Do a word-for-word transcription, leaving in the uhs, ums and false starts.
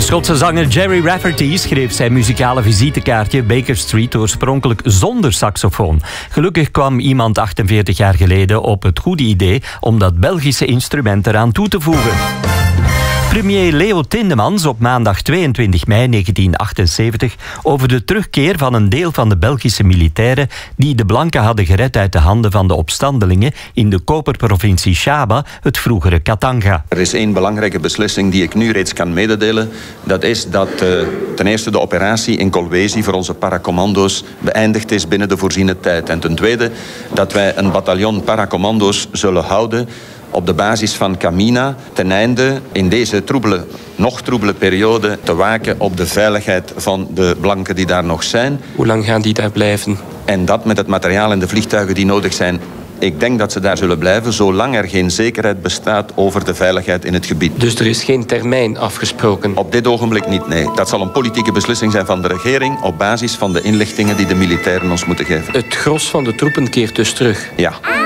Schotse zanger Gerry Rafferty schreef zijn muzikale visitekaartje Baker Street oorspronkelijk zonder saxofoon. Gelukkig kwam iemand achtenveertig jaar geleden op het goede idee om dat Belgische instrument eraan toe te voegen. Premier Leo Tindemans op maandag tweeëntwintig mei negentien achtenzeventig over de terugkeer van een deel van de Belgische militairen die de blanken hadden gered uit de handen van de opstandelingen in de koperprovincie Shaba, het vroegere Katanga. Er is één belangrijke beslissing die ik nu reeds kan mededelen. Dat is dat uh, ten eerste de operatie in Kolwezi voor onze paracommando's beëindigd is binnen de voorziene tijd. En ten tweede dat wij een bataljon paracommando's zullen houden op de basis van Kamina, ten einde in deze troebele, nog troebele periode te waken op de veiligheid van de blanken die daar nog zijn. Hoe lang gaan die daar blijven? En dat met het materiaal en de vliegtuigen die nodig zijn. Ik denk dat ze daar zullen blijven, zolang er geen zekerheid bestaat over de veiligheid in het gebied. Dus er is geen termijn afgesproken? Op dit ogenblik niet, nee. Dat zal een politieke beslissing zijn van de regering op basis van de inlichtingen die de militairen ons moeten geven. Het gros van de troepen keert dus terug? Ja.